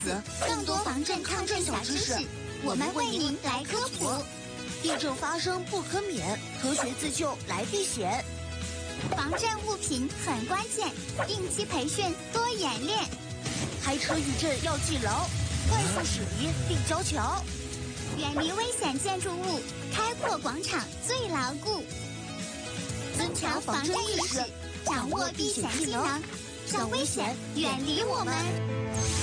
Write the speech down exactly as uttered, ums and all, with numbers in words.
更多防震抗震小知识，我们为您来科普。 地震发生不可免，科学自救来避险。 防震物品很关键，定期培训多演练。 开车遇震要记牢，快速驶离立交桥。 远离危险建筑物，开阔广场最牢固。 增强防震意识， 掌握避险技能，让危险远离我们。